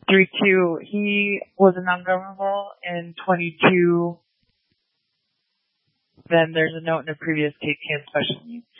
3-2. He was a non-governable in 22. Then there's a note in a previous case he had special needs.